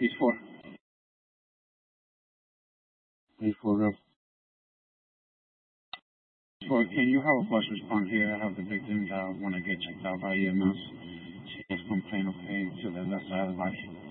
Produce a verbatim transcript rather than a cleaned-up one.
He's four. He's four, bro. Four, can you have a first response here? I have the victims. I want to get checked out by E M S. She is complain, okay, to the left side of the body.